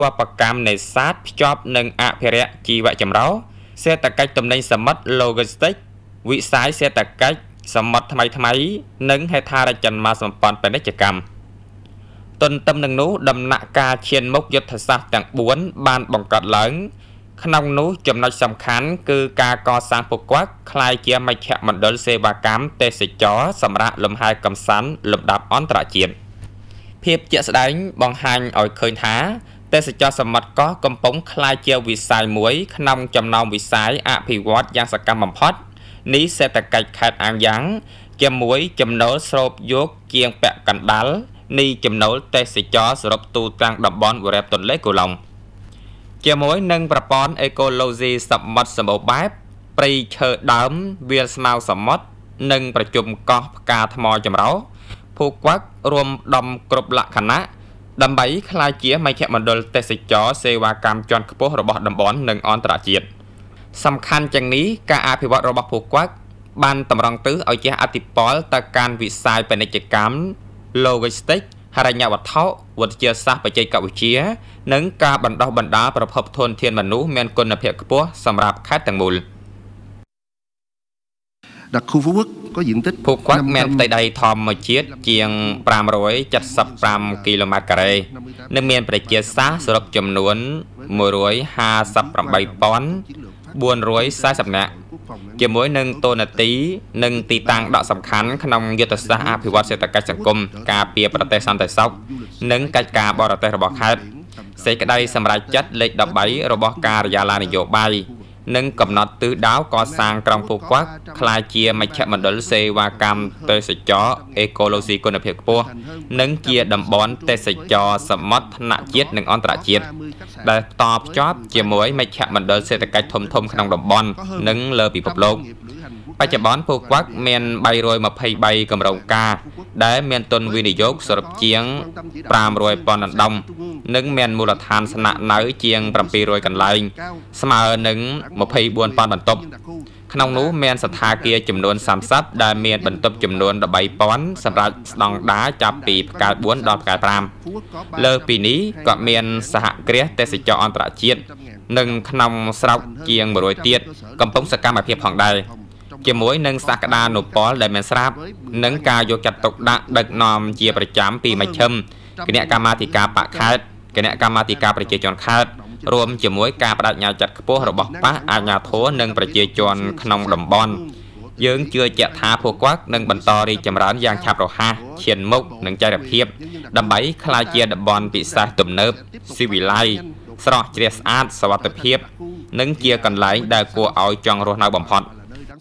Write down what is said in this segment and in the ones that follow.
qua bậc cam này sát chóp nâng ạ phê rẹ chi vậy chấm ráo xe tạc cách tùm nênh sầm mất logistic vị sái xe tạc cách sầm mất thay máy nâng hay tha ra chân mà sầm pon bên đấy cam tuần tâm nâng nú đầm nạ ca trên mốc giật thật sát tặng 4 ban bằng cọt lớn khăn nú chấm nói sầm khán cư ca co sang phục quát khai chia mạch chạm mặt đơn xe và cám tê xịt chó sầm rạ lùm hai cầm sắn lùm đạp ón trả chiến phiệp chợ đánh bằng hành ở khơi thá tê sẽ cho sầm mặt có cầm bóng khai chia vì xài muối khăn chấm nòng vì xài ạ phì vót giang sạc cam bầm hót ní xe tạc cạch khát ăn dáng chấm muối chấm nấu sộp dốt chiên bẹ cắn đál ní chấm nấu tê sẽ cho sộp tu tăng đập bón của rẹp tuần lễ của lòng chấm muối nâng bạc bón ecology sầm mặt sầm bầu bát pri chờ đám viên màu sầm mót nângประชุมกอการทมจำเราผู้กวักรวมดำกรบละคณะดำใบคลายเจียไม่แค่มันโดนเตสิจอเซวากรรมจอนขบระบบดำบอนหนึ่งออนตราจีดสำคัญจังนี้การอภิวัตระบบผู้กวักบันตำรังตื้อเอาเจ้าอธิปอลตะการวิสัยเป็นกิจกรรมโลจิสติกหารยาวัตถุวัตเจียซาไปใจกับวิเชียหนึ่งการบรรดาบรรดาประพบทนเทียนมนุษย์เมียนกุลเพียกปัวสำหรับค่ายต่างมูล đặc khu Phú Quốc có diện tích ภูกวักแมนไตใดทอมมาเชียดเจียง375 กิโลเมตรกรัยในเมียนประเจียซาสำหรับจำนวน158 ปอนด์440 នាក់ជាមួយនឹងតូនាទីនិងទីតាំងដកសំខាន់ក្នុងយុទ្ធសាស្ត្រអភិវឌ្ឍសេដ្ឋកិច្ចសង្គមការពារប្រទេសសន្តិសុខនិងកិច្ចការបរទេសរបស់ខេត្តសេចក្តីសម្រេចចិត្តលេខ 13 របស់ការិយាល័យនយោបាយនិងកំណត់ទិសដៅកសាងក្រុងភូកួកក្លាយជាមជ្ឈមណ្ឌលសេវាកម្មទេសចរអេកូឡូស៊ីគុណភាពខ្ពស់និងជាតំបន់ទេសចរសមុទ្រថ្នាក់ជាតិនិងអន្តរជាតិដែលតបភ្ជាប់ជាមួយមជ្ឈមណ្ឌលសេដ្ឋកិច្ចធំៗក្នុងតំបន់និងលើពិភពលោកបច្ចុប្បន្នភូកួកមាន323គម្រោងការដែលមានទុនវិនិយោគសរុបជាង500 ពាន់ដុល្លារនិងមានមូលដ្ឋានស្នាក់នៅជាង700 កន្លែងស្មើនឹង24 ពាន់បន្ទប់ក្នុងនោះមានសណ្ឋាគារចំនួន30ដែលមានបន្ទប់ចំនួន13 ពាន់សម្រាប់ស្តង់ដារចាប់ពីផ្កាយ4ដល់ផ្កាយ5លើពីនេះក៏មានសហគ្រាសទេសចរអន្តរជាតិនិងក្នុងស្រុកជាង100ទៀតកំពុងសកម្មភាពផងដែរជាមួយនឹងសក្តានុពលដែលមានស្រាប់និងការយកចាត់ទុកដាក់ដឹកនាំជាប្រចាំពីមជ្ឈិមគណៈកម្មាធិការបកខេត្តគណៈកម្មាធិការប្រជាជនខេត្តរួមជាមួយការបដិញ្ញាចិត្តខ្ពស់របស់បកអាជ្ញាធរនិងប្រជាជនក្នុងតំបន់យើងជឿជាក់ថាភូកួកនឹងបន្តរីកចម្រើនយ៉ាងឆាប់រហ័សឈានមុខនិងចីរភាពដើម្បីក្លាយជាតំបន់ពិសេសទំនើបស៊ីវិល័យស្រស់ជ្រះស្អាតសុវត្ថិភាពនិងជាកន្លែងដែលគួរឲ្យចង់រស់នៅបំផុត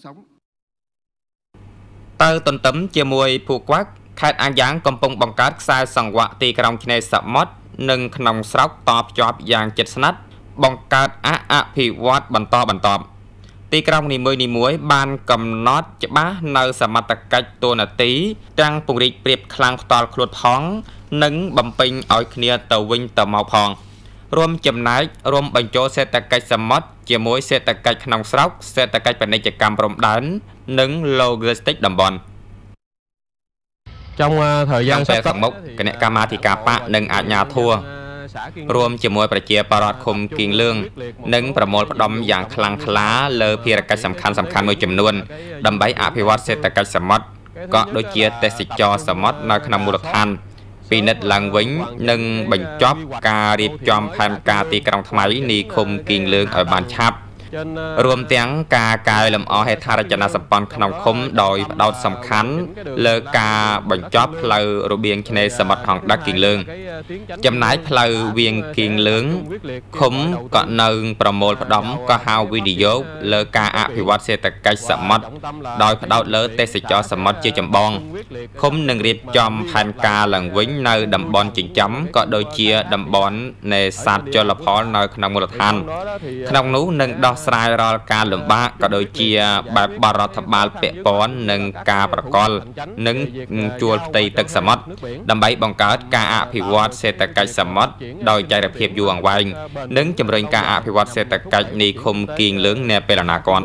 តើទន្ទឹមជាមួយភូកួកខេត្តអាំងយ៉ាងកំពុងបង្កើតខ្សែសង្វាក់ទីក្រុងឆ្នេរសមុទ្រនិងក្នុងស្រុកតភ្ជាប់យ៉ាងជិតស្និទ្ធបង្កើតអភិវឌ្ឍបន្តទីក្រុងនីមួយៗបានកំណត់ច្បាស់នៅសមត្ថកិច្ចតួនាទីទាំងពង្រីកប្រៀបខ្លាំងផ្ទាល់ខ្លួនផងនិងបំពេញឲ្យគ្នាទៅវិញទៅមកផងរួមចំណែករួមបញ្ចូលសេដ្ឋកិច្ចសមុទ្រជាមួយសេដ្ឋកិច្ចក្នុងស្រុកសេដ្ឋកិច្ចពាណិជ្ជកម្មព្រំដែននិង logistic តំបន់ trong thời gian sắp tới មុខគណៈកម្មាធិការបកនិងអាជ្ញាធររួមជាមួយប្រជាពលរដ្ឋឃុំគៀងលឿងនិងប្រមូលផ្ដុំយ៉ាងខ្លាំងក្លាលើភារកិច្ចសំខាន់មួយចំនួនដើម្បីអភិវឌ្ឍសេដ្ឋកិច្ចសមុទ្រក៏ដូចជាទេសចរសមុទ្រនៅក្នុងមូលដ្ឋានពិនិត្យឡើងវិញនិងបញ្ចប់ការរៀបចំផែនការទីក្រុងថ្មីនៃឃុំគៀងលឿងឲ្យបានឆាប់រួមទាំងការកែលម្អហេដ្ឋារចនាសម្ព័ន្ធក្នុងឃុំដោយផ្ដោតសំខាន់លើការបញ្ចប់ផ្លូវរបៀងឆ្នេរសមុទ្រហង្សដឹកគៀងលឿងចំណែកផ្លូវវាងគៀងលឿងឃុំក៏នៅប្រមូលផ្ដុំក៏ហៅវិនិយោគលើការអភិវឌ្ឍសេដ្ឋកិច្ចសមុទ្រដោយផ្ដោតលើទេសចរសមុទ្រជាចម្បងឃុំនឹងរៀបចំផែនការឡើងវិញនៅតំបន់ចិញ្ចឹមក៏ដូចជាតំបន់នេសាទជលផលនៅក្នុងមូលដ្ឋានក្នុងនោះនឹងដោះស្រាយរាល់ការលំបាកក៏ដូចជាបែបបរដ្ឋបាលពាក់ព័ន្ធនឹងការប្រកល់និងជួលផ្ទៃទឹកសមុទ្រដើម្បីបង្កើតការអភិវឌ្ឍសេដ្ឋកិច្ចសមុទ្រដោយចីរភាពយូរអង្វែងនិងជំរុញការអភិវឌ្ឍសេដ្ឋកិច្ចនៃឃុំគៀងលឿងនាពេលអនាគត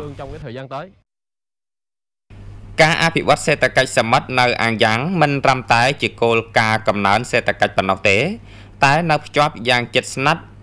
ការអភិវឌ្ឍសេដ្ឋកិច្ចសមុទ្រនៅអាំងយ៉ាងមិនត្រឹមតែជាគោលការណ៍កំណើនសេដ្ឋកិច្ចប៉ុណ្ណោះទេតែនៅភ្ជាប់យ៉ាងជិតស្និទ្ធ